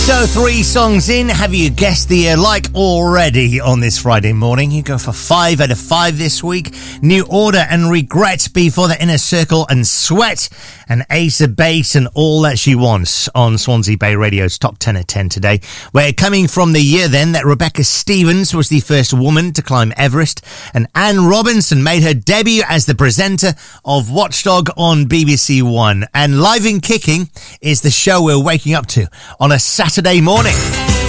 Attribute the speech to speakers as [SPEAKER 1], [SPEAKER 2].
[SPEAKER 1] So 3 songs in, have you guessed the like already on this Friday morning? You go for 5 out of 5 this week. New Order and Regret before the Inner Circle and Sweat and Ace of Base and All That She Wants on Swansea Bay Radio's Top 10 at 10 today. We're coming from the year then that Rebecca Stevens was the first woman to climb Everest and Anne Robinson made her debut as the presenter of Watchdog on BBC One. And Live and Kicking is the show we're waking up to on a Saturday morning.